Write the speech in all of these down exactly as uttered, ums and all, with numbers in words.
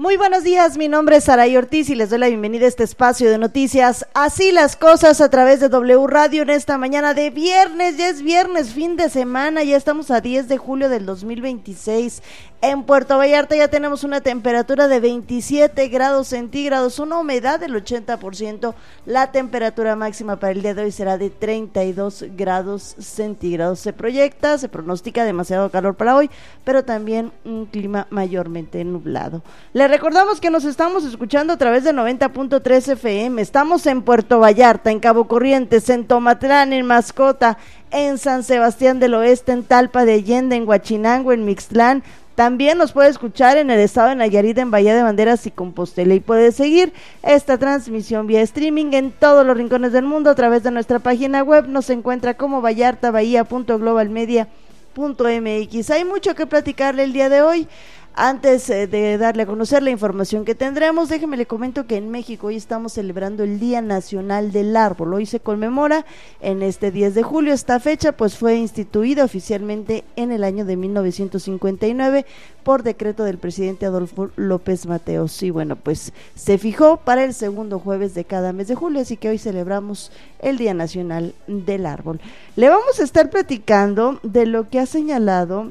Muy buenos días, mi nombre es Saray Ortiz y les doy la bienvenida a este espacio de noticias. Así las cosas a través de W Radio en esta mañana de viernes. Ya es viernes, fin de semana, ya estamos a diez de julio del dos mil veintiséis. En Puerto Vallarta ya tenemos una temperatura de veintisiete grados centígrados, una humedad del ochenta por ciento. La temperatura máxima para el día de hoy será de treinta y dos grados centígrados. Se proyecta, se pronostica demasiado calor para hoy, pero también un clima mayormente nublado. Le recordamos que nos estamos escuchando a través de noventa punto tres F M. Estamos en Puerto Vallarta, en Cabo Corrientes, en Tomatlán, en Mascota, en San Sebastián del Oeste, en Talpa de Allende, en Huachinango, en Mixtlán. También nos puede escuchar en el estado de Nayarit, en Bahía de Banderas y Compostela, y puede seguir esta transmisión vía streaming en todos los rincones del mundo a través de nuestra página web. Nos encuentra como vallarta bahía punto global media punto m x. Hay mucho que platicarle el día de hoy. Antes eh, de darle a conocer la información que tendremos, déjeme le comento que en México hoy estamos celebrando el Día Nacional del Árbol. Hoy se conmemora en este diez de julio. Esta fecha pues fue instituida oficialmente en el año de mil novecientos cincuenta y nueve por decreto del presidente Adolfo López Mateos. Y bueno, pues se fijó para el segundo jueves de cada mes de julio, así que hoy celebramos el Día Nacional del Árbol. Le vamos a estar platicando de lo que ha señalado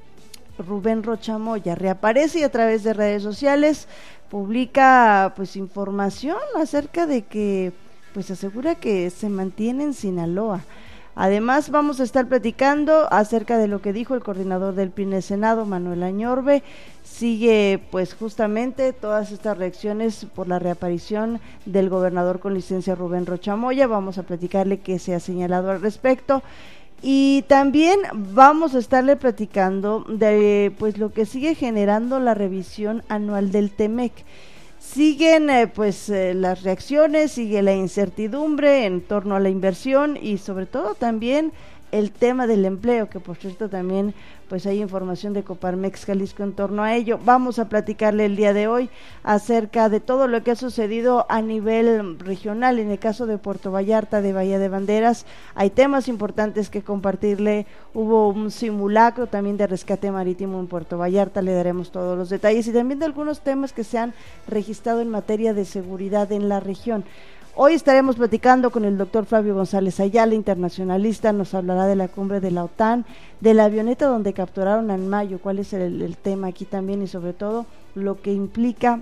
Rubén Rocha Moya. Reaparece y a través de redes sociales publica pues información acerca de que pues asegura que se mantiene en Sinaloa. Además vamos a estar platicando acerca de lo que dijo el coordinador del P R I en el Senado, Manuel Añorbe. Sigue pues justamente todas estas reacciones por la reaparición del gobernador con licencia Rubén Rocha Moya. Vamos a platicarle qué se ha señalado al respecto. Y también vamos a estarle platicando de pues lo que sigue generando la revisión anual del TEMEC. Siguen eh, pues eh, las reacciones, sigue la incertidumbre en torno a la inversión y sobre todo también el tema del empleo, que por cierto también pues hay información de Coparmex Jalisco en torno a ello. Vamos a platicarle el día de hoy acerca de todo lo que ha sucedido a nivel regional. En el caso de Puerto Vallarta, de Bahía de Banderas, hay temas importantes que compartirle. Hubo un simulacro también de rescate marítimo en Puerto Vallarta, le daremos todos los detalles y también de algunos temas que se han registrado en materia de seguridad en la región. Hoy estaremos platicando con el doctor Flavio González Ayala, internacionalista. Nos hablará de la cumbre de la OTAN, de la avioneta donde capturaron a Mayo, cuál es el, el tema aquí también y sobre todo lo que implica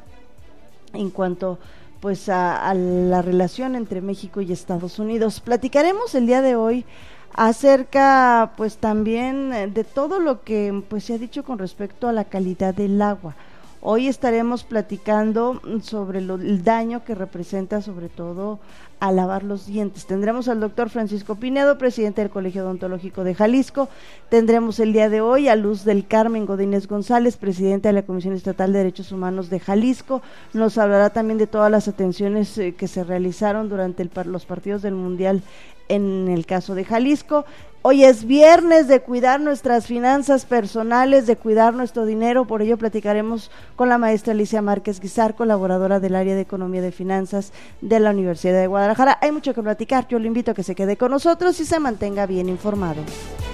en cuanto pues a, a la relación entre México y Estados Unidos. Platicaremos el día de hoy acerca pues también de todo lo que pues se ha dicho con respecto a la calidad del agua. Hoy estaremos platicando sobre lo, el daño que representa sobre todo a lavar los dientes. Tendremos al doctor Francisco Pinedo, presidente del Colegio Odontológico de Jalisco. Tendremos el día de hoy a Luz del Carmen Godínez González, presidenta de la Comisión Estatal de Derechos Humanos de Jalisco. Nos hablará también de todas las atenciones eh, que se realizaron durante el, los partidos del Mundial en el caso de Jalisco. Hoy es viernes de cuidar nuestras finanzas personales, de cuidar nuestro dinero, por ello platicaremos con la maestra Alicia Márquez Guizar, colaboradora del área de Economía de Finanzas de la Universidad de Guadalajara. Hay mucho que platicar, yo le invito a que se quede con nosotros y se mantenga bien informado.